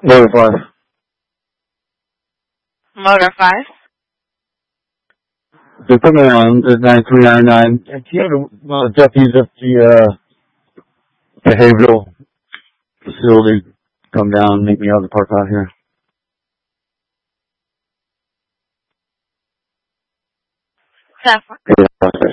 Motor 5. Motor 5. They put me on the 9399. Can you have one of the deputies at the behavioral facility come down and meet me out of the park out here? Step 1. Yeah,